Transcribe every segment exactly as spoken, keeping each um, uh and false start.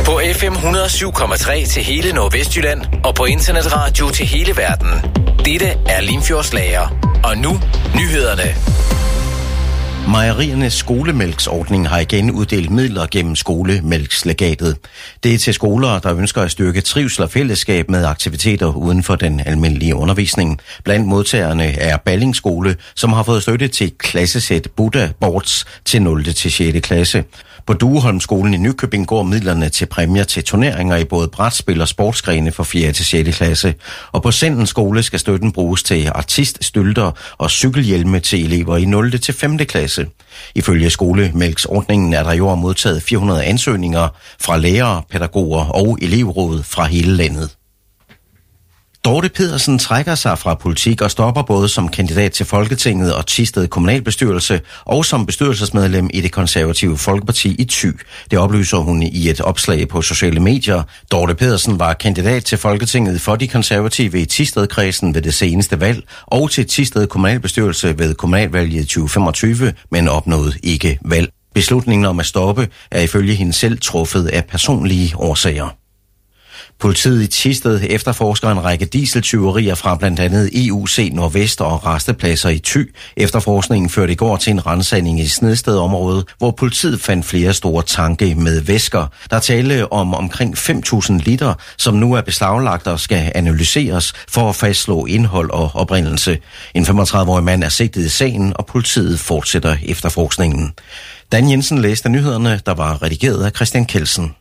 På F M et hundrede og syv komma tre til hele Nordvestjylland og på internetradio til hele verden. Dette er Limfjordslager. Og nu nyhederne. Mejeriernes skolemælksordning har igen uddelt midler gennem skolemælkslegatet. Det er til skoler, der ønsker at styrke trivsel og fællesskab med aktiviteter uden for den almindelige undervisning. Blandt modtagerne er Balling Skole, som har fået støtte til klassesæt Buddha Boards til nul til sjette klasse. På Dueholmskolen i Nykøbing går midlerne til præmier til turneringer i både brætspil og sportsgrene for fjerde til sjette klasse. Og på Senden Skole skal støtten bruges til artiststylter og cykelhjelme til elever i nul til femte klasse. Ifølge skolemælksordningen er der i år modtaget fire hundrede ansøgninger fra lærere, pædagoger og elevråd fra hele landet. Dorte Pedersen trækker sig fra politik og stopper både som kandidat til Folketinget og Thisted kommunalbestyrelse og som bestyrelsesmedlem i det konservative Folkeparti i Thy. Det oplyser hun i et opslag på sociale medier. Dorte Pedersen var kandidat til Folketinget for de konservative i Thistedkredsen ved det seneste valg og til Thisted kommunalbestyrelse ved kommunalvalget tyve femogtyve, men opnåede ikke valg. Beslutningen om at stoppe er ifølge hende selv truffet af personlige årsager. Politiet i Thisted efterforsker en række dieseltyverier fra blandt andet E U C Nordvest og rastepladser i Thy. Efterforskningen førte i går til en ransagning i Snedstedområdet, hvor politiet fandt flere store tanke med væsker. Der er tale om omkring fem tusind liter, som nu er beslaglagt og skal analyseres for at fastslå indhold og oprindelse. En femogtredive-årig mand er sigtet i sagen, og politiet fortsætter efterforskningen. Dan Jensen læste nyhederne, der var redigeret af Christian Kelsen.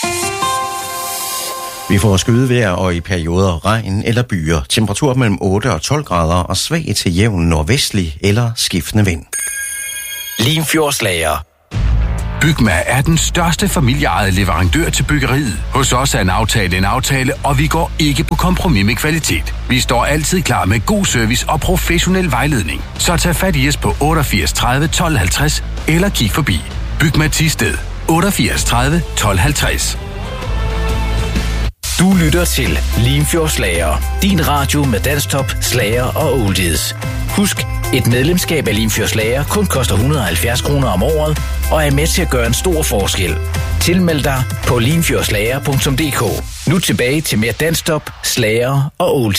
Vi får skydevejr og i perioder regn eller byer. Temperatur mellem otte og tolv grader og svag til jævn nordvestlig eller skiftende vind. Limfjordslager. Bygma er den største familieejede leverandør til byggeriet. Hos os er en aftale en aftale, og vi går ikke på kompromis med kvalitet. Vi står altid klar med god service og professionel vejledning. Så tag fat i os på otteogfirs tredive tolv halvtreds eller kig forbi. Bygma Thisted otteogfirs tredive tolv halvtreds. Du lytter til Limfjordslager. Din radio med danstop, slager og oldies. Husk, et medlemskab af Limfjordslager kun koster et hundrede og halvfjerds kroner om året og er med til at gøre en stor forskel. Tilmeld dig på limfjordslager punktum d k. Nu tilbage til mere danstop, slager og oldies.